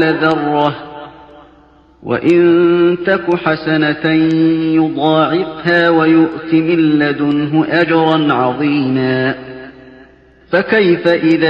ذرة وإن تك حسنة يضاعفها ويؤت من لدنه أجرا عظيما. فكيف إذا